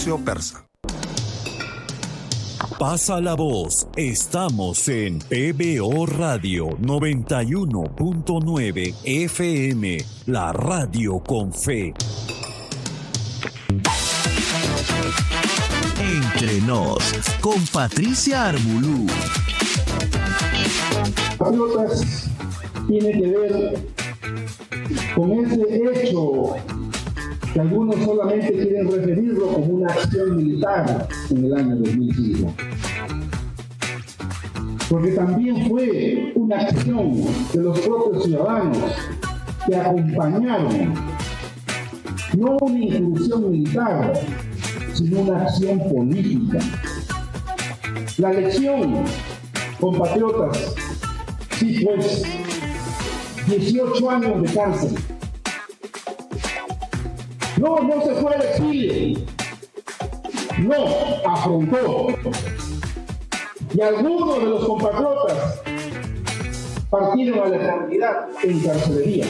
Comercio Persa. Pasa la voz. Estamos en PBO Radio 91.9 FM, la radio con fe. Entre nos, con Patricia Armbulú. Patriotas tiene que ver con ese hecho que algunos solamente quieren referirlo como una acción militar en el año 2005. Porque también fue una acción de los propios ciudadanos que acompañaron, no una incursión militar, sino una acción política. La lección, compatriotas, sí pues, 18 años de cárcel. No se fue al exilio, no, afrontó. Y algunos de los compatriotas partieron a la eternidad en carcelería.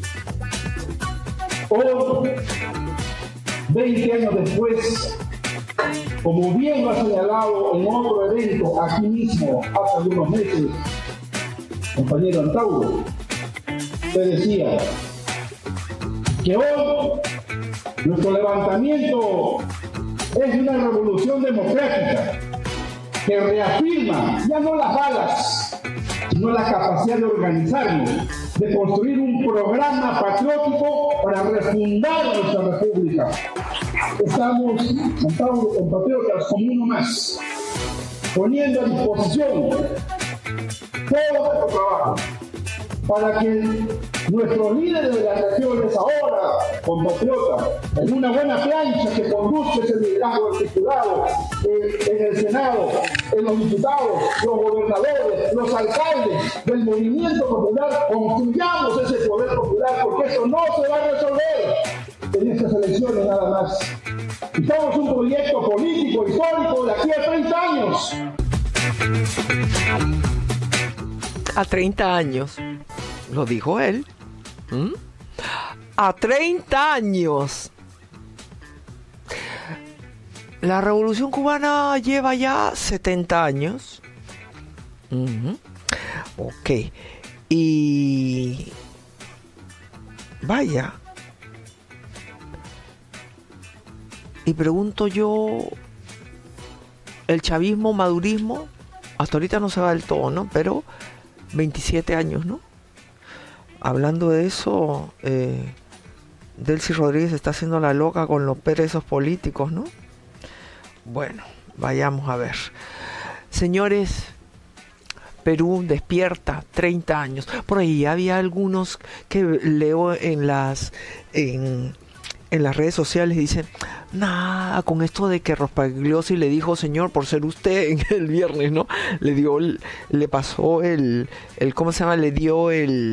Hoy, 20 años después, como bien lo ha señalado en otro evento aquí mismo hace algunos meses, compañero Antauro, te decía que hoy nuestro levantamiento es una revolución democrática que reafirma ya no las balas, sino la capacidad de organizarnos, de construir un programa patriótico para refundar nuestra república. Estamos, Antauro, compatriotas, como uno más, poniendo a disposición todo nuestro trabajo para que nuestros líderes de las regiones ahora, compatriotas, en una buena plancha que conduzca ese liderazgo articulado en el Senado, en los diputados, los gobernadores, los alcaldes del movimiento popular, construyamos ese poder popular, porque eso no se va a resolver en estas elecciones nada más. Estamos un proyecto político, histórico de aquí a 30 años. A 30 años, lo dijo él. A 30 años. La Revolución Cubana lleva ya 70 años. Ok. Y vaya. Y pregunto yo, el chavismo, madurismo, hasta ahorita no se va del todo, ¿no? Pero 27 años, ¿no? Hablando de eso, Delcy Rodríguez está haciendo la loca con los presos políticos, ¿no? Bueno, vayamos a ver. Señores, Perú despierta, 30 años. Por ahí había algunos que leo en las redes sociales, dicen, nada, con esto de que Rospagliosi le dijo, señor, por ser usted, en el viernes, ¿no? Le pasó ¿cómo se llama? Le dio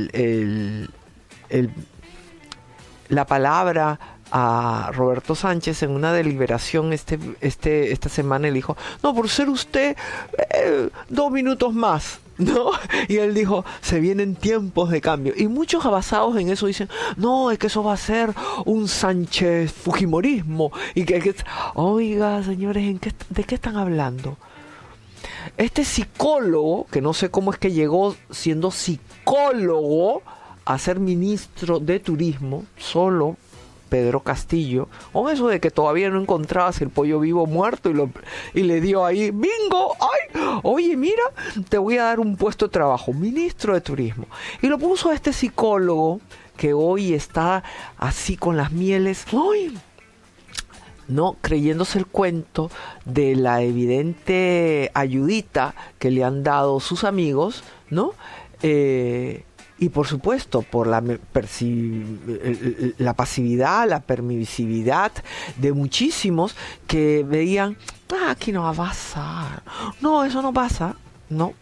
la palabra a Roberto Sánchez en una deliberación esta semana, y le dijo, no, por ser usted, 2 minutos más, ¿no? Y él dijo, se vienen tiempos de cambio. Y muchos basados en eso dicen, no, es que eso va a ser un Sánchez Fujimorismo. Y oiga, señores, ¿de qué están hablando? Este psicólogo, que no sé cómo es que llegó siendo psicólogo a ser ministro de turismo, solo Pedro Castillo, con eso de que todavía no encontrabas el pollo vivo muerto y le dio ahí, ¡bingo! ¡Ay! Oye, mira, te voy a dar un puesto de trabajo, ministro de turismo. Y lo puso a este psicólogo que hoy está así con las mieles, ¡ay! No, creyéndose el cuento de la evidente ayudita que le han dado sus amigos, ¿no? Y por supuesto, por la pasividad, la permisividad de muchísimos que veían, aquí no va a pasar. No, eso no pasa. No.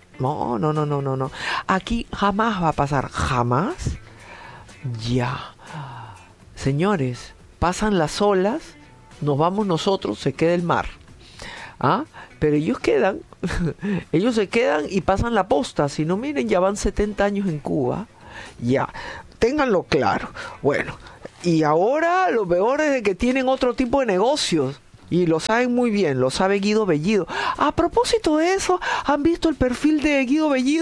Aquí jamás va a pasar. Jamás. Ya. Señores, pasan las olas, nos vamos nosotros, se queda el mar. Pero ellos se quedan y pasan la posta. Si no, miren, ya van 70 años en Cuba. Ya, ténganlo claro. Bueno, y ahora lo peor es de que tienen otro tipo de negocios. Y lo saben muy bien, lo sabe Guido Bellido. A propósito de eso, ¿han visto el perfil de Guido Bellido?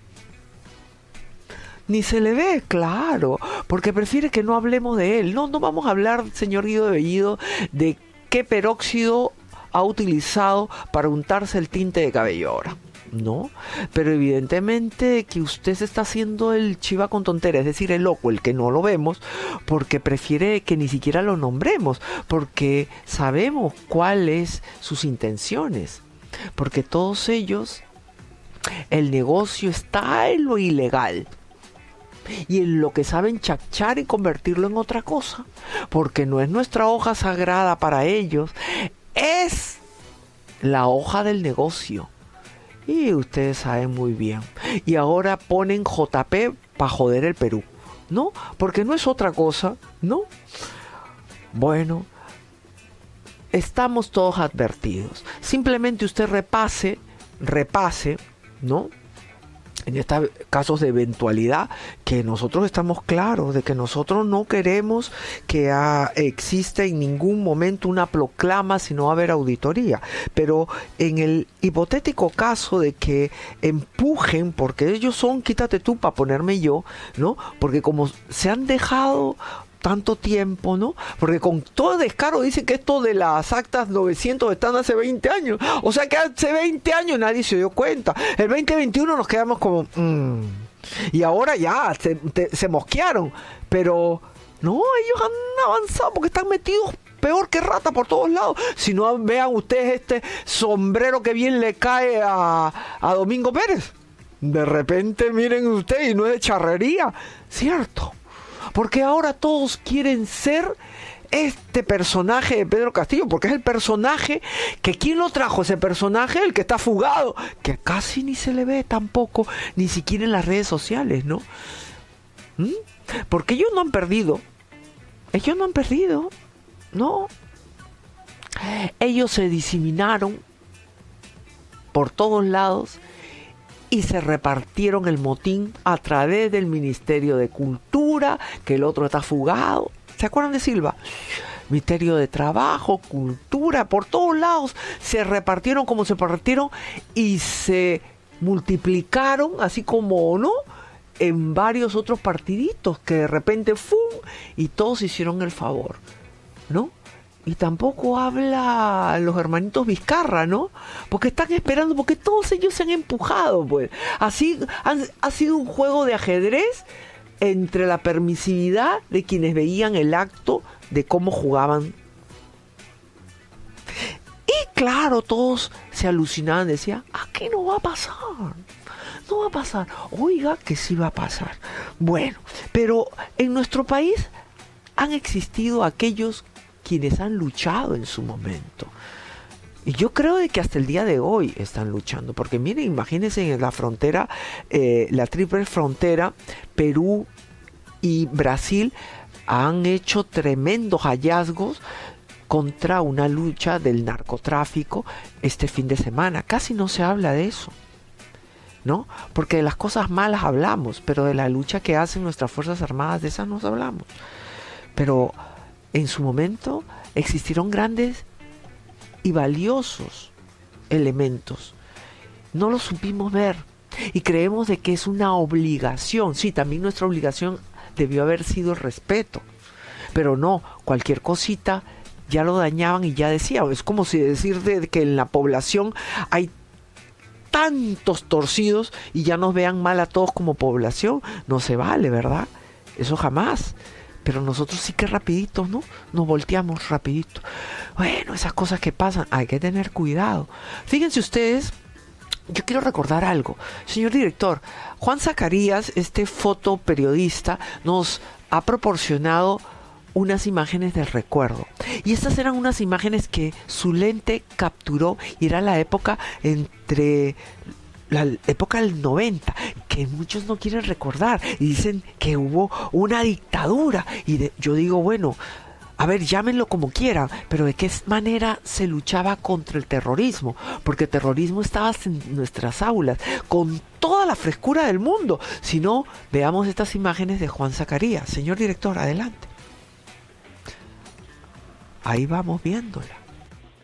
Ni se le ve, claro, porque prefiere que no hablemos de él. No vamos a hablar, señor Guido Bellido, de qué peróxido ha utilizado para untarse el tinte de cabello ahora. No, pero evidentemente que usted se está haciendo el chiva con tontera, es decir, el loco, el que no lo vemos, porque prefiere que ni siquiera lo nombremos, porque sabemos cuáles sus intenciones, porque todos ellos, el negocio está en lo ilegal y en lo que saben chachar y convertirlo en otra cosa, porque no es nuestra hoja sagrada para ellos, es la hoja del negocio. Y ustedes saben muy bien. Y ahora ponen JP para joder el Perú, ¿no? Porque no es otra cosa, ¿no? Bueno, estamos todos advertidos. Simplemente usted repase, ¿no? En estos casos de eventualidad, que nosotros estamos claros de que nosotros no queremos que exista en ningún momento una proclama si no va a haber auditoría. Pero en el hipotético caso de que empujen, porque ellos son, quítate tú para ponerme yo, ¿no? Porque como se han dejado tanto tiempo, ¿no? Porque con todo descaro dicen que esto de las actas 900 están hace 20 años. O sea que hace 20 años nadie se dio cuenta. El 2021 nos quedamos como... Y ahora ya se mosquearon. Pero no, ellos han avanzado porque están metidos peor que rata por todos lados. Si no, vean ustedes este sombrero que bien le cae a Domingo Pérez. De repente miren ustedes y no es de charrería. ¿Cierto? Porque ahora todos quieren ser este personaje de Pedro Castillo, porque es el personaje que ¿quién lo trajo? Ese personaje, el que está fugado, que casi ni se le ve tampoco, ni siquiera en las redes sociales, ¿no? Porque ellos no han perdido, ¿no? Ellos se diseminaron por todos lados y se repartieron el motín a través del Ministerio de Cultura, que el otro está fugado. ¿Se acuerdan de Silva? Ministerio de Trabajo, Cultura, por todos lados se repartieron como se repartieron y se multiplicaron, así como, ¿no?, en varios otros partiditos que de repente ¡fum! Y todos hicieron el favor, ¿no? Y tampoco habla los hermanitos Vizcarra, ¿no? Porque están esperando, porque todos ellos se han empujado, pues. Así ha sido un juego de ajedrez entre la permisividad de quienes veían el acto de cómo jugaban. Y claro, todos se alucinaban, decían, aquí no va a pasar. No va a pasar. Oiga, que sí va a pasar. Bueno, pero en nuestro país han existido aquellos quienes han luchado en su momento. Y yo creo de que hasta el día de hoy están luchando. Porque miren, imagínense en la frontera, la triple frontera, Perú y Brasil han hecho tremendos hallazgos contra una lucha del narcotráfico este fin de semana. Casi no se habla de eso, ¿no? Porque de las cosas malas hablamos, pero de la lucha que hacen nuestras Fuerzas Armadas, de esas no hablamos. Pero en su momento existieron grandes y valiosos elementos. No los supimos ver y creemos de que es una obligación. Sí, también nuestra obligación debió haber sido el respeto. Pero no, cualquier cosita ya lo dañaban y ya decían. Es como si decir de que en la población hay tantos torcidos y ya nos vean mal a todos como población. No se vale, ¿verdad? Eso jamás. Pero nosotros sí que rapidito, ¿no? Nos volteamos rapidito. Bueno, esas cosas que pasan, hay que tener cuidado. Fíjense ustedes, yo quiero recordar algo. Señor director, Juan Zacarías, este fotoperiodista, nos ha proporcionado unas imágenes del recuerdo. Y estas eran unas imágenes que su lente capturó y era la época entre... la época del 90, que muchos no quieren recordar y dicen que hubo una dictadura y yo digo, bueno, a ver, llámenlo como quieran, pero de qué manera se luchaba contra el terrorismo, porque el terrorismo estaba en nuestras aulas con toda la frescura del mundo. Si no, veamos estas imágenes de Juan Zacarías. Señor director, adelante. Ahí vamos viéndola.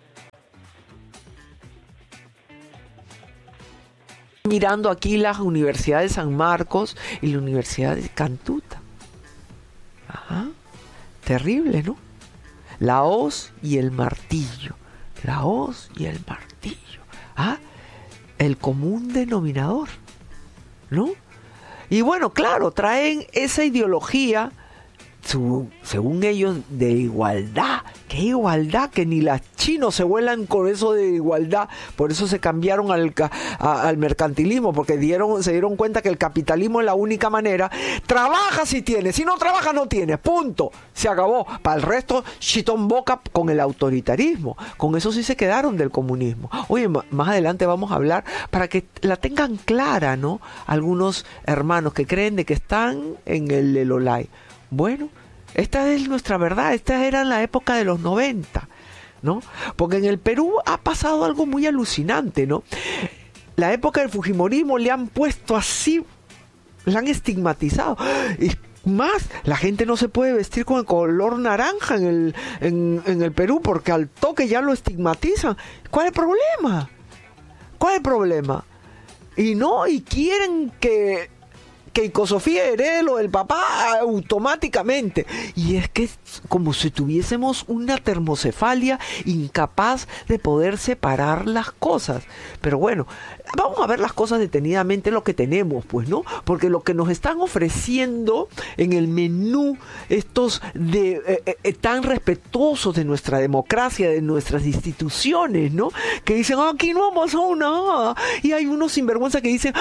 Mirando aquí la Universidad de San Marcos y la Universidad de Cantuta. Ajá. Terrible, ¿no? La hoz y el martillo. La hoz y el martillo. ¿Ah? El común denominador, ¿no? Y bueno, claro, traen esa ideología, según ellos, de igualdad. ¿Qué igualdad? Que ni las chinos se vuelan con eso de igualdad. Por eso se cambiaron al mercantilismo, porque se dieron cuenta que el capitalismo es la única manera. Trabaja si tienes, si no trabajas no tienes, punto. Se acabó. Para el resto, chitón boca con el autoritarismo. Con eso sí se quedaron del comunismo. Oye, más adelante vamos a hablar para que la tengan clara, ¿no? Algunos hermanos que creen de que están en el Lelolai. Bueno, esta es nuestra verdad. Esta era la época de los 90, ¿no? Porque en el Perú ha pasado algo muy alucinante, ¿no? La época del fujimorismo le han puesto así, la han estigmatizado. Y más, la gente no se puede vestir con el color naranja en el Perú porque al toque ya lo estigmatizan. ¿Cuál es el problema? ¿Cuál es el problema? Y quieren que Keiko Sofía herede lo del papá automáticamente. Y es que es como si tuviésemos una termocefalia incapaz de poder separar las cosas. Pero bueno, vamos a ver las cosas detenidamente, lo que tenemos, pues, ¿no? Porque lo que nos están ofreciendo en el menú, estos tan respetuosos de nuestra democracia, de nuestras instituciones, ¿no? Que dicen, aquí no ha pasado nada. Y hay unos sinvergüenza que dicen,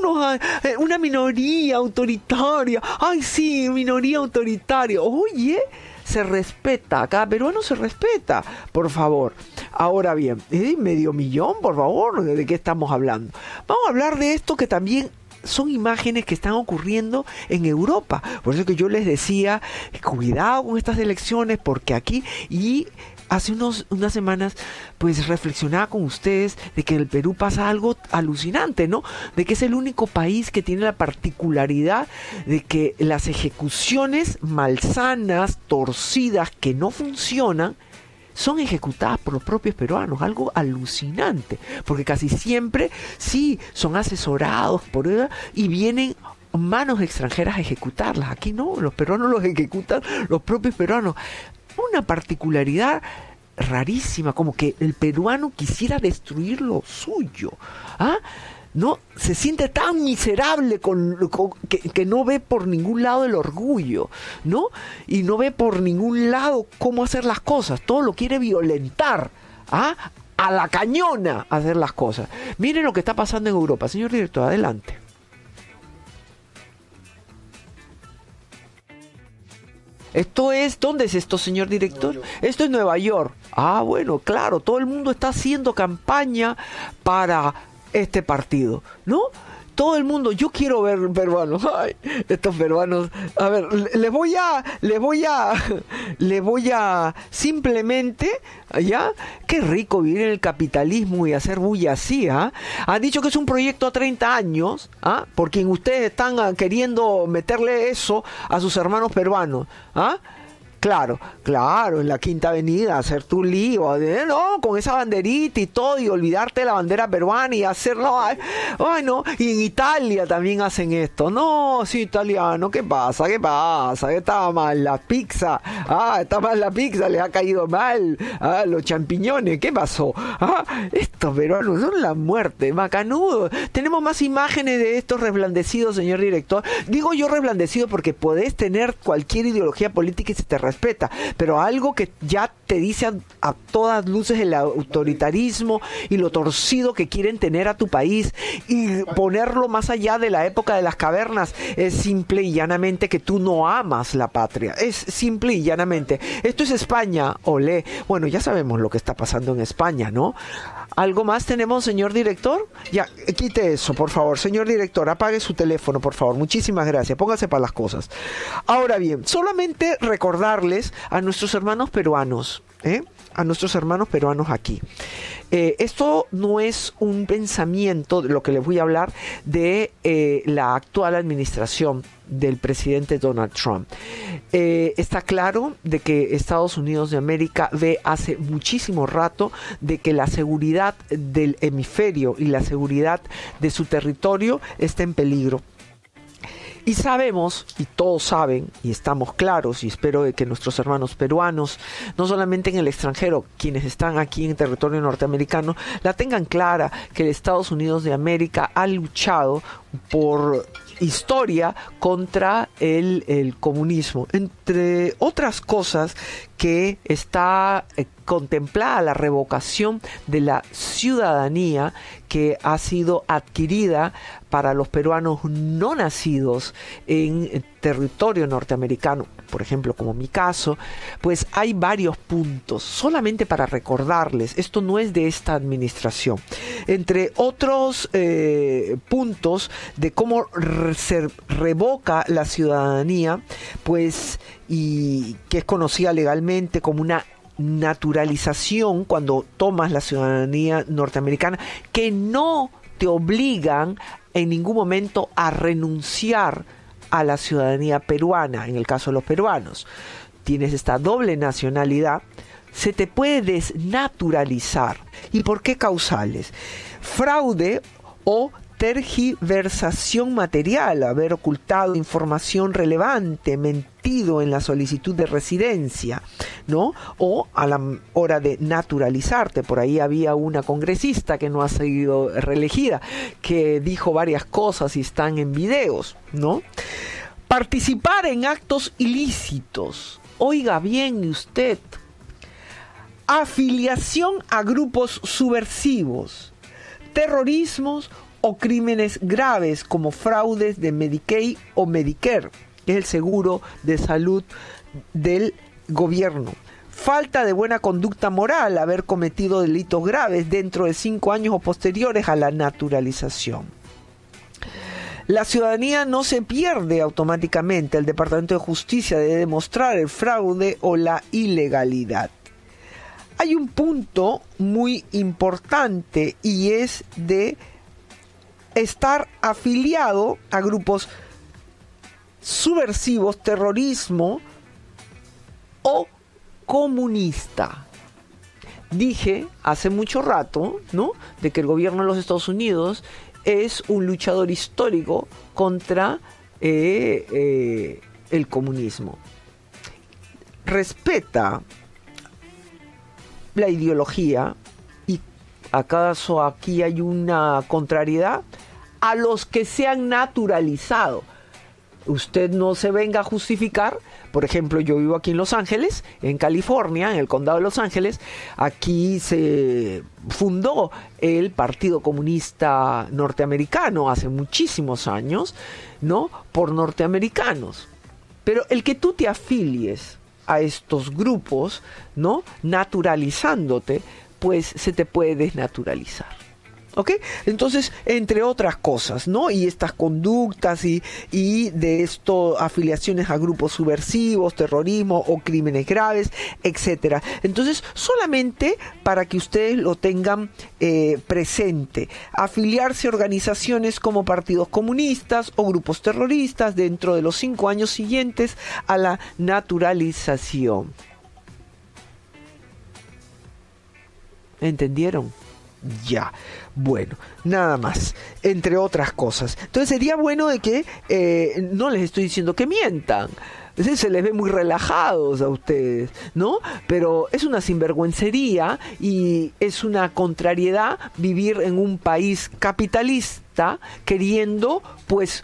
una minoría autoritaria. Ay, sí, minoría autoritaria. Oye, se respeta, cada peruano se respeta, por favor. Ahora bien, medio millón, por favor, ¿de qué estamos hablando? Vamos a hablar de esto que también son imágenes que están ocurriendo en Europa. Por eso que yo les decía, cuidado con estas elecciones, porque aquí hace unas semanas, pues reflexionaba con ustedes de que en el Perú pasa algo alucinante, ¿no? De que es el único país que tiene la particularidad de que las ejecuciones malsanas, torcidas, que no funcionan, son ejecutadas por los propios peruanos, algo alucinante, porque casi siempre sí son asesorados por ella y vienen manos extranjeras a ejecutarlas. Aquí no, los peruanos los ejecutan los propios peruanos. Una particularidad rarísima, como que el peruano quisiera destruir lo suyo. ¿Ah? No, se siente tan miserable que no ve por ningún lado el orgullo, ¿no? Y no ve por ningún lado cómo hacer las cosas. Todo lo quiere violentar, ¿ah? A la cañona hacer las cosas. Miren lo que está pasando en Europa. Señor director, adelante. ¿Dónde es esto, señor director? Esto es Nueva York. Ah, bueno, claro, todo el mundo está haciendo campaña para este partido, ¿no? Todo el mundo, yo quiero ver peruanos. Ay, estos peruanos. A ver, les voy a simplemente, ¿ya? Qué rico vivir en el capitalismo y hacer bulla así, ¿ah? Han dicho que es un proyecto a 30 años, ¿ah? Por quien ustedes están queriendo meterle eso a sus hermanos peruanos, ¿ah? Claro, en la Quinta Avenida, hacer tu lío, no, con esa banderita y todo, y olvidarte de la bandera peruana y hacerlo, no, y en Italia también hacen esto, no, sí, italiano, ¿qué pasa? Está mal la pizza, les ha caído mal, los champiñones, ¿qué pasó? Estos peruanos son la muerte, macanudos. Tenemos más imágenes de estos reblandecidos, señor director. Digo yo reblandecido porque podés tener cualquier ideología política y se te respeta, pero algo que ya te dice a todas luces el autoritarismo y lo torcido que quieren tener a tu país y ponerlo más allá de la época de las cavernas, es simple y llanamente que tú no amas la patria, es simple y llanamente. Esto es España, olé. Bueno, ya sabemos lo que está pasando en España, ¿no? ¿Algo más tenemos, señor director? Ya, quite eso, por favor. Señor director, apague su teléfono, por favor. Muchísimas gracias. Póngase para las cosas. Ahora bien, solamente recordarles a nuestros hermanos peruanos, a nuestros hermanos peruanos aquí. Esto no es un pensamiento, de lo que les voy a hablar, de la actual administración del presidente Donald Trump. Está claro de que Estados Unidos de América ve hace muchísimo rato de que la seguridad del hemisferio y la seguridad de su territorio está en peligro. Y sabemos, y todos saben, y estamos claros, y espero que nuestros hermanos peruanos, no solamente en el extranjero, quienes están aquí en territorio norteamericano, la tengan clara, que el Estados Unidos de América ha luchado por historia contra el comunismo, entre otras cosas, que está contemplada la revocación de la ciudadanía que ha sido adquirida para los peruanos no nacidos en territorio norteamericano, por ejemplo, como mi caso. Pues hay varios puntos, solamente para recordarles, esto no es de esta administración, entre otros puntos de cómo se revoca la ciudadanía, pues, y que es conocida legalmente como una naturalización, cuando tomas la ciudadanía norteamericana, que no te obligan en ningún momento a renunciar a la ciudadanía peruana. En el caso de los peruanos, tienes esta doble nacionalidad, se te puede desnaturalizar. ¿Y por qué causales? Fraude o tergiversación material, haber ocultado información relevante, mentido en la solicitud de residencia, ¿no? O a la hora de naturalizarte. Por ahí había una congresista que no ha sido reelegida, que dijo varias cosas y están en videos, ¿no? Participar en actos ilícitos. Oiga bien usted. Afiliación a grupos subversivos. Terrorismos o crímenes graves como fraudes de Medicaid o Medicare, que es el seguro de salud del gobierno. Falta de buena conducta moral, haber cometido delitos graves dentro de 5 años o posteriores a la naturalización. La ciudadanía no se pierde automáticamente. El Departamento de Justicia debe demostrar el fraude o la ilegalidad. Hay un punto muy importante y es de estar afiliado a grupos subversivos, terrorismo o comunista. Dije hace mucho rato, ¿no?, de que el gobierno de los Estados Unidos es un luchador histórico contra el comunismo. Respeta la ideología, y ¿acaso aquí hay una contrariedad? A los que se han naturalizado. Usted no se venga a justificar. Por ejemplo, yo vivo aquí en Los Ángeles, en California, en el condado de Los Ángeles. Aquí se fundó el Partido Comunista Norteamericano hace muchísimos años, ¿no?, por norteamericanos. Pero el que tú te afilies a estos grupos, ¿no?, naturalizándote, pues se te puede desnaturalizar. ¿Ok? Entonces, entre otras cosas, ¿no? Y estas conductas y de esto, afiliaciones a grupos subversivos, terrorismo o crímenes graves, etcétera. Entonces, solamente para que ustedes lo tengan presente, afiliarse a organizaciones como partidos comunistas o grupos terroristas dentro de los 5 años siguientes a la naturalización. ¿Entendieron? Ya, bueno, nada más, entre otras cosas. Entonces sería bueno de que no les estoy diciendo que mientan. Se les ve muy relajados a ustedes, ¿no? Pero es una sinvergüencería y es una contrariedad vivir en un país capitalista queriendo, pues,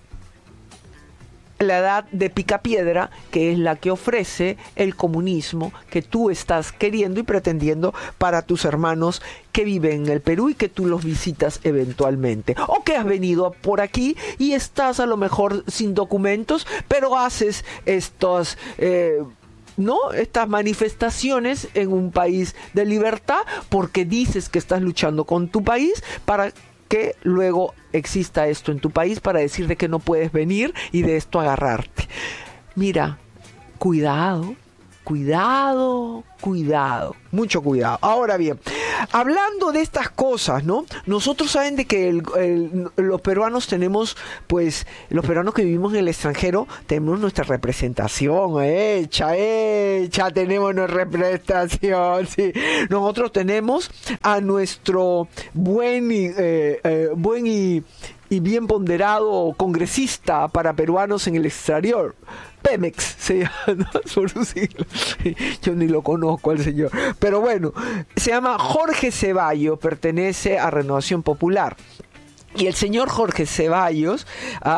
la edad de picapiedra, que es la que ofrece el comunismo que tú estás queriendo y pretendiendo para tus hermanos que viven en el Perú y que tú los visitas eventualmente, o que has venido por aquí y estás a lo mejor sin documentos, pero haces estas estas manifestaciones en un país de libertad porque dices que estás luchando con tu país para que luego exista esto en tu país para decirte que no puedes venir y de esto agarrarte. Mira, cuidado, mucho cuidado. Ahora bien, hablando de estas cosas, ¿no? Nosotros saben de que los peruanos tenemos, pues, los peruanos que vivimos en el extranjero, tenemos nuestra representación hecha, tenemos nuestra representación, sí. Nosotros tenemos a nuestro buen y bien ponderado congresista para peruanos en el exterior, Pemex se llama, ¿no? Por su siglo. Yo ni lo conozco al señor, pero bueno, se llama Jorge Ceballos, pertenece a Renovación Popular, y el señor Jorge Ceballos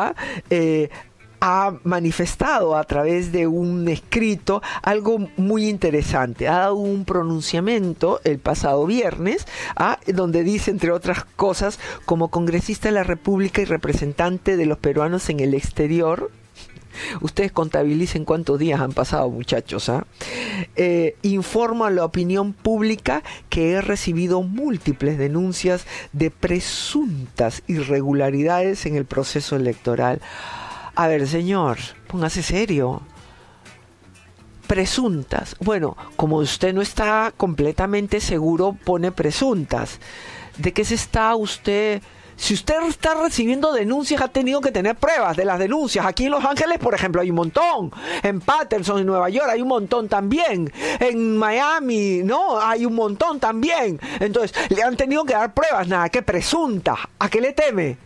ha manifestado a través de un escrito algo muy interesante. Ha dado un pronunciamiento el pasado viernes, donde dice, entre otras cosas, como congresista de la República y representante de los peruanos en el exterior. Ustedes contabilicen cuántos días han pasado, muchachos. Informo a la opinión pública que he recibido múltiples denuncias de presuntas irregularidades en el proceso electoral. A ver, señor, póngase serio. Presuntas. Bueno, como usted no está completamente seguro, pone presuntas. ¿De qué se está usted? Si usted está recibiendo denuncias, ha tenido que tener pruebas de las denuncias. Aquí en Los Ángeles, por ejemplo, hay un montón. En Patterson, en Nueva York, hay un montón también. En Miami, ¿no? Hay un montón también. Entonces, le han tenido que dar pruebas. Nada, que presunta. ¿A qué le teme?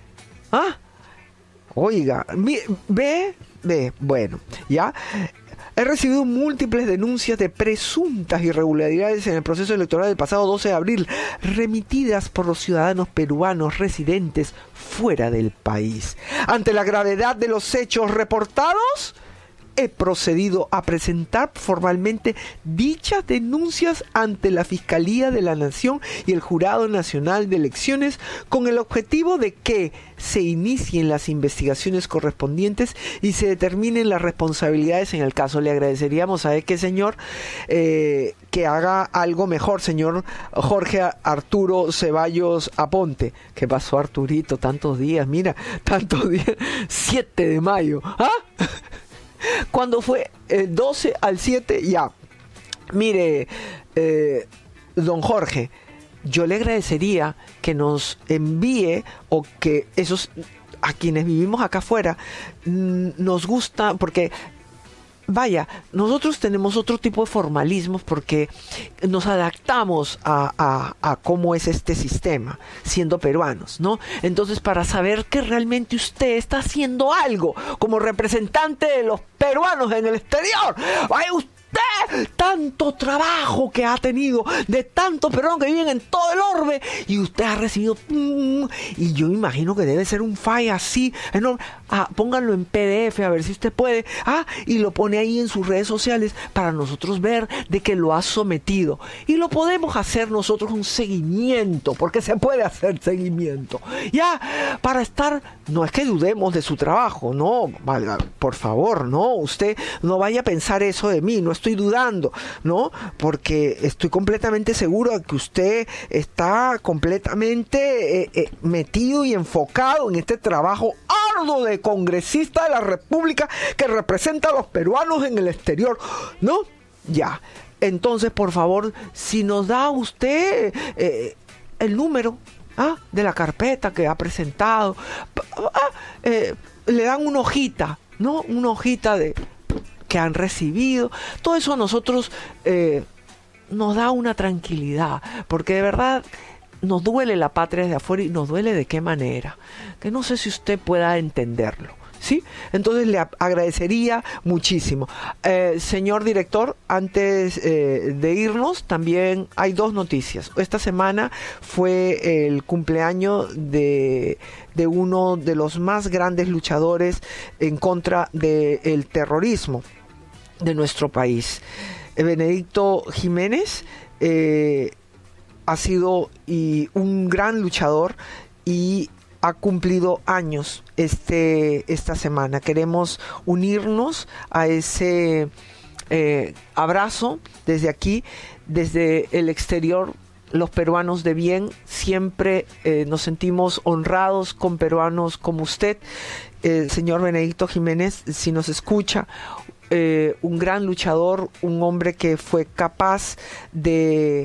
Oiga, ve, bueno, ya. He recibido múltiples denuncias de presuntas irregularidades en el proceso electoral del pasado 12 de abril, remitidas por los ciudadanos peruanos residentes fuera del país. Ante la gravedad de los hechos reportados, he procedido a presentar formalmente dichas denuncias ante la Fiscalía de la Nación y el Jurado Nacional de Elecciones, con el objetivo de que se inicien las investigaciones correspondientes y se determinen las responsabilidades en el caso. Le agradeceríamos a este señor que haga algo mejor, señor Jorge Arturo Ceballos Aponte. ¿Qué pasó, Arturito? Tantos días, mira, tantos días. 7 de mayo. ¿Cuándo fue? El 12 al 7, ya. Mire, don Jorge, yo le agradecería que nos envíe, o que esos, a quienes vivimos acá afuera, nos gusta, porque vaya, nosotros tenemos otro tipo de formalismos porque nos adaptamos a cómo es este sistema, siendo peruanos, ¿no? Entonces, para saber que realmente usted está haciendo algo como representante de los peruanos en el exterior, ¡ay, usted! Tanto trabajo que ha tenido de tantos peruanos que viven en todo el orbe, y usted ha recibido y yo imagino que debe ser un file así enorme. Pónganlo en PDF a ver si usted puede, y lo pone ahí en sus redes sociales para nosotros ver de que lo ha sometido, y lo podemos hacer nosotros un seguimiento, porque se puede hacer seguimiento ya, para estar, no es que dudemos de su trabajo, no, valga, por favor, no, usted no vaya a pensar eso de mí, no estoy dudando, ¿no? Porque estoy completamente seguro de que usted está completamente metido y enfocado en este trabajo arduo de congresista de la República que representa a los peruanos en el exterior, ¿no? Ya. Entonces, por favor, si nos da usted el número de la carpeta que ha presentado, le dan una hojita, ¿no? Una hojita de que han recibido. Todo eso a nosotros nos da una tranquilidad, porque de verdad nos duele la patria desde afuera, y nos duele de qué manera, que no sé si usted pueda entenderlo, ¿sí? Entonces le agradecería muchísimo. Señor director, antes de irnos, también hay 2 noticias. Esta semana fue el cumpleaños de uno de los más grandes luchadores en contra del terrorismo de nuestro país. Benedicto Jiménez ha sido un gran luchador y ha cumplido años esta semana. Queremos unirnos a ese abrazo desde aquí, desde el exterior. Los peruanos de bien siempre nos sentimos honrados con peruanos como usted, señor Benedicto Jiménez, si nos escucha. Un gran luchador, un hombre que fue capaz de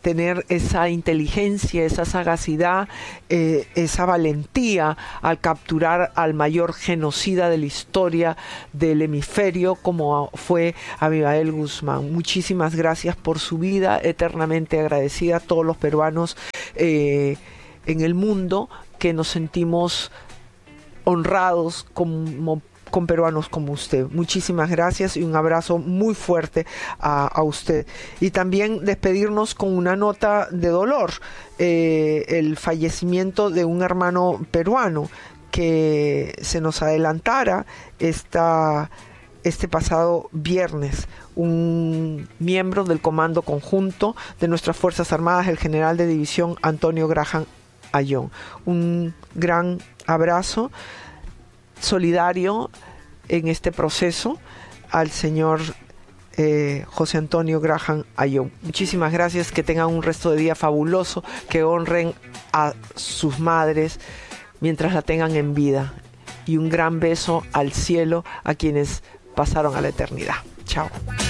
tener esa inteligencia, esa sagacidad, esa valentía al capturar al mayor genocida de la historia del hemisferio, como fue Abimael Guzmán. Muchísimas gracias por su vida, eternamente agradecida a todos los peruanos en el mundo, que nos sentimos honrados con peruanos como usted. Muchísimas gracias y un abrazo muy fuerte a usted. Y también despedirnos con una nota de dolor, el fallecimiento de un hermano peruano que se nos adelantara este pasado viernes, un miembro del Comando Conjunto de nuestras Fuerzas Armadas, el general de división Antonio Graham Ayllón. Un gran abrazo solidario en este proceso al señor José Antonio Graham Ayllón. Muchísimas gracias, que tengan un resto de día fabuloso, que honren a sus madres mientras la tengan en vida, y un gran beso al cielo a quienes pasaron a la eternidad. Chao.